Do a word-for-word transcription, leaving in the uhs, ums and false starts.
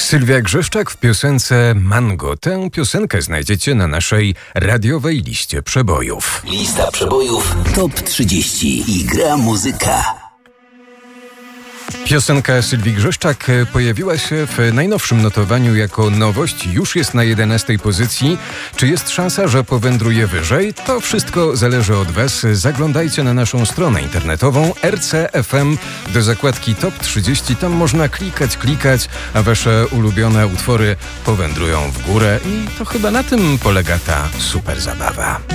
Sylwia Grzeszczak w piosence Mango. Tę piosenkę znajdziecie na naszej radiowej liście przebojów. Lista przebojów top trzydzieści i gra muzyka. Piosenka Sylwii Grzeszczak pojawiła się w najnowszym notowaniu jako nowość. Już jest na jedenastej pozycji. Czy jest szansa, że powędruje wyżej? To wszystko zależy od Was. Zaglądajcie na naszą stronę internetową r c kropka f m do zakładki top trzydzieści. Tam można klikać, klikać, a Wasze ulubione utwory powędrują w górę. I to chyba na tym polega ta super zabawa.